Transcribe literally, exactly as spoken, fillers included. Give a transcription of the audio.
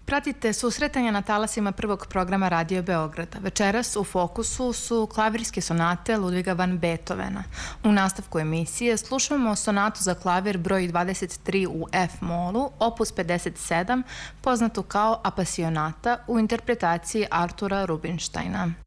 Pratite susretanja na talasima prvog programa Radio Beograda. Večeras u fokusu su klavirske sonate Ludviga van Beethovena. U nastavku emisije slušamo sonatu za klavir broj dvadeset tri u F-molu, opus pedeset sedam, poznatu kao Apasionata u interpretaciji Artura Rubinštajna.